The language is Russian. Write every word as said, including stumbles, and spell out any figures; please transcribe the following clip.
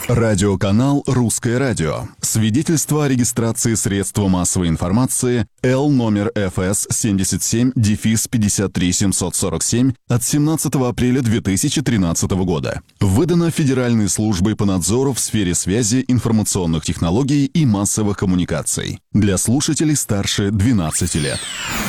Радиоканал «Русское радио». Свидетельство о регистрации средства массовой информации Л номер эф эс семьдесят семь пятьдесят три семьсот сорок семь от семнадцатого апреля две тысячи тринадцатого года. Выдано Федеральной службой по надзору в сфере связи, информационных технологий и массовых коммуникаций. Для слушателей старше двенадцати лет.